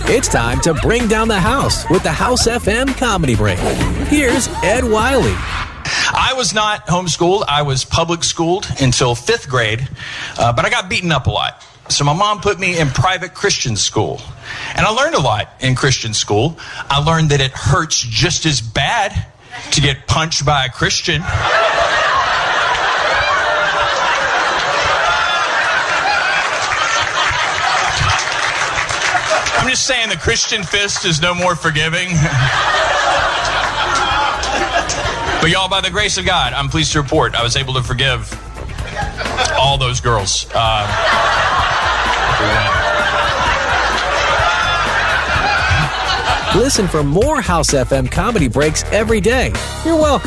It's time to bring down the house with the House FM Comedy Break. Here's Ed Wiley. I was not homeschooled. I was public schooled until 5th grade, but I got beaten up a lot. So my mom put me in private Christian school. And I learned a lot in Christian school. I learned that it hurts just as bad to get punched by a Christian. I'm just saying the Christian fist is no more forgiving. But y'all, by the grace of God, I'm pleased to report I was able to forgive all those girls. Listen for more House FM Comedy Breaks every day. You're welcome.